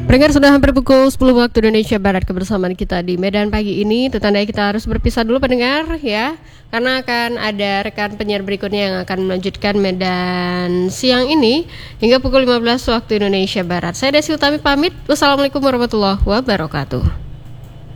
Pendengar, sudah hampir pukul 10 waktu Indonesia Barat. Kebersamaan kita di Medan pagi ini tertandai kita harus berpisah dulu pendengar ya, karena akan ada rekan penyiar berikutnya yang akan melanjutkan Medan siang ini hingga pukul 15 waktu Indonesia Barat. Saya Desi Utami pamit. Wassalamualaikum warahmatullahi wabarakatuh.